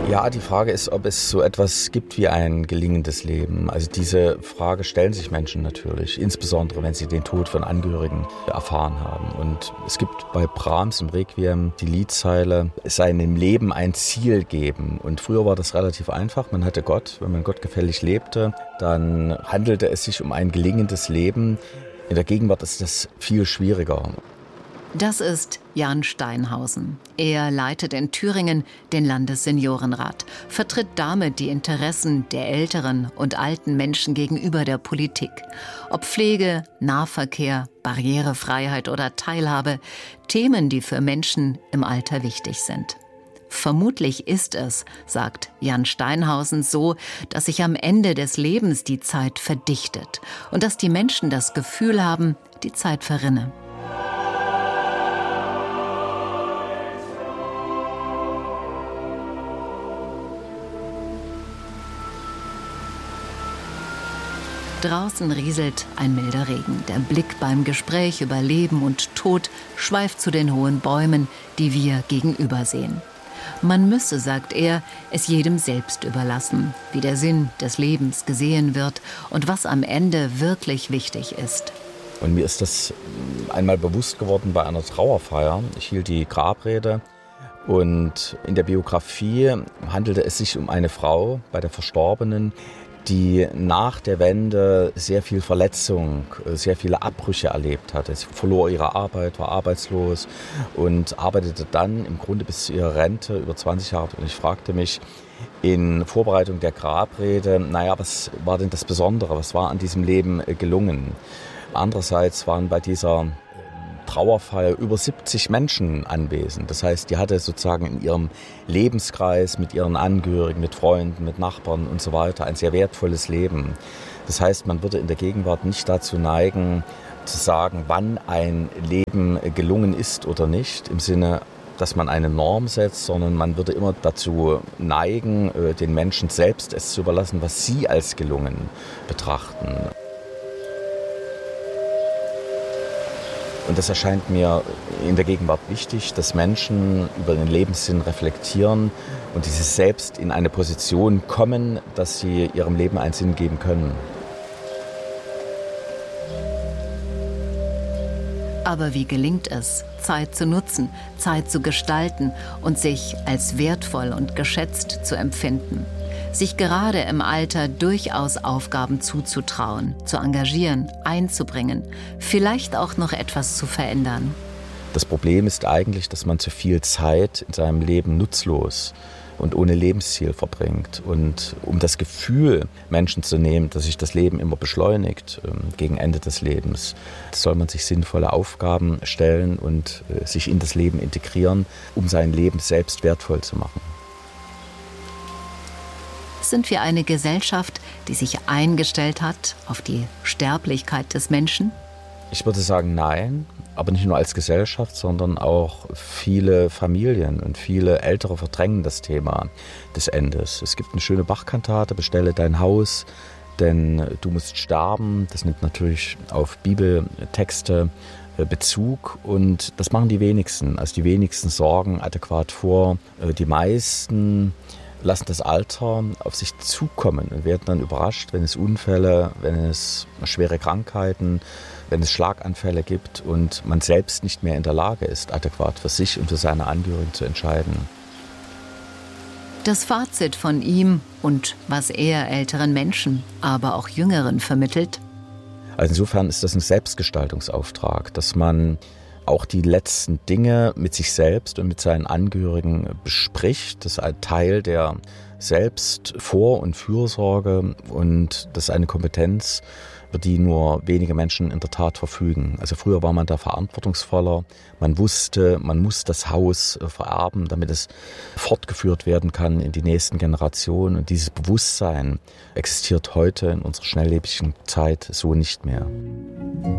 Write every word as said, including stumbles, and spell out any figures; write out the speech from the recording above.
Ja, die Frage ist, ob es so etwas gibt wie ein gelingendes Leben. Also diese Frage stellen sich Menschen natürlich, insbesondere wenn sie den Tod von Angehörigen erfahren haben. Und es gibt bei Brahms im Requiem die Liedzeile, es sei in dem Leben ein Ziel geben. Und früher war das relativ einfach, man hatte Gott. Wenn man gottgefällig lebte, dann handelte es sich um ein gelingendes Leben. In der Gegenwart ist das viel schwieriger. Das ist Jan Steinhausen. Er leitet in Thüringen den Landesseniorenrat, vertritt damit die Interessen der älteren und alten Menschen gegenüber der Politik. Ob Pflege, Nahverkehr, Barrierefreiheit oder Teilhabe, Themen, die für Menschen im Alter wichtig sind. Vermutlich ist es, sagt Jan Steinhausen, so, dass sich am Ende des Lebens die Zeit verdichtet und dass die Menschen das Gefühl haben, die Zeit verrinne. Draußen rieselt ein milder Regen. Der Blick beim Gespräch über Leben und Tod schweift zu den hohen Bäumen, die wir gegenübersehen. Man müsse, sagt er, es jedem selbst überlassen, wie der Sinn des Lebens gesehen wird und was am Ende wirklich wichtig ist. Und mir ist das einmal bewusst geworden bei einer Trauerfeier. Ich hielt die Grabrede und in der Biografie handelte es sich um eine Frau bei der Verstorbenen, die nach der Wende sehr viel Verletzung, sehr viele Abbrüche erlebt hatte. Sie verlor ihre Arbeit, war arbeitslos und arbeitete dann im Grunde bis zu ihrer Rente über zwanzig Jahre. Und ich fragte mich in Vorbereitung der Grabrede, naja, was war denn das Besondere? Was war an diesem Leben gelungen? Andererseits waren bei dieser Trauerfeier über siebzig Menschen anwesend. Das heißt, die hatte sozusagen in ihrem Lebenskreis mit ihren Angehörigen, mit Freunden, mit Nachbarn und so weiter ein sehr wertvolles Leben. Das heißt, man würde in der Gegenwart nicht dazu neigen, zu sagen, wann ein Leben gelungen ist oder nicht, im Sinne, dass man eine Norm setzt, sondern man würde immer dazu neigen, den Menschen selbst es zu überlassen, was sie als gelungen betrachten. Und das erscheint mir in der Gegenwart wichtig, dass Menschen über den Lebenssinn reflektieren und diese selbst in eine Position kommen, dass sie ihrem Leben einen Sinn geben können. Aber wie gelingt es, Zeit zu nutzen, Zeit zu gestalten und sich als wertvoll und geschätzt zu empfinden? Sich gerade im Alter durchaus Aufgaben zuzutrauen, zu engagieren, einzubringen, vielleicht auch noch etwas zu verändern. Das Problem ist eigentlich, dass man zu viel Zeit in seinem Leben nutzlos und ohne Lebensziel verbringt. Und um das Gefühl Menschen zu nehmen, dass sich das Leben immer beschleunigt ähm, gegen Ende des Lebens, soll man sich sinnvolle Aufgaben stellen und äh, sich in das Leben integrieren, um sein Leben selbst wertvoll zu machen. Sind wir eine Gesellschaft, die sich eingestellt hat auf die Sterblichkeit des Menschen? Ich würde sagen, nein, aber nicht nur als Gesellschaft, sondern auch viele Familien und viele Ältere verdrängen das Thema des Endes. Es gibt eine schöne Bachkantate, bestelle dein Haus, denn du musst sterben. Das nimmt natürlich auf Bibeltexte Bezug und das machen die wenigsten. Also die wenigsten sorgen adäquat vor. Die meisten lassen das Alter auf sich zukommen und werden dann überrascht, wenn es Unfälle, wenn es schwere Krankheiten, wenn es Schlaganfälle gibt und man selbst nicht mehr in der Lage ist, adäquat für sich und für seine Angehörigen zu entscheiden. Das Fazit von ihm und was er älteren Menschen, aber auch Jüngeren vermittelt? Also insofern ist das ein Selbstgestaltungsauftrag, dass man auch die letzten Dinge mit sich selbst und mit seinen Angehörigen bespricht. Das ist ein Teil der Selbstvor- und Fürsorge und das ist eine Kompetenz, über die nur wenige Menschen in der Tat verfügen. Also früher war man da verantwortungsvoller. Man wusste, man muss das Haus vererben, damit es fortgeführt werden kann in die nächsten Generationen. Und dieses Bewusstsein existiert heute in unserer schnelllebigen Zeit so nicht mehr.